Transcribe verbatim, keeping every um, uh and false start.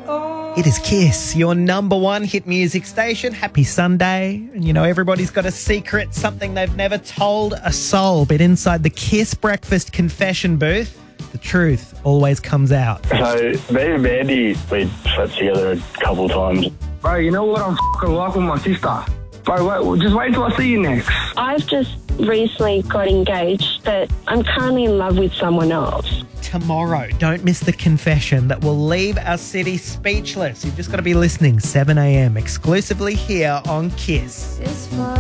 It is Kiss, your number one hit music station. Happy Sunday. And you know, everybody's got a secret, something they've never told a soul. But inside the Kiss Breakfast confession booth, the truth always comes out. So, me and Mandy, we slept together a couple of times. Bro, you know what? I'm f***ing like with my sister. Bro, wait, just wait until I see you next. I've just recently got engaged, but I'm currently in love with someone else. Tomorrow, don't miss the confession that will leave our city speechless. You've just got to be listening seven a.m. exclusively here on Kiss.